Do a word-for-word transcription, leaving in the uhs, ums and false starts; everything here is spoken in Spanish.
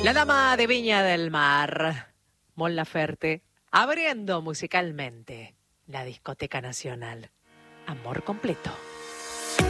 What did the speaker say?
La dama de Viña del Mar, Mon Laferte, abriendo musicalmente la discoteca nacional. Amor completo.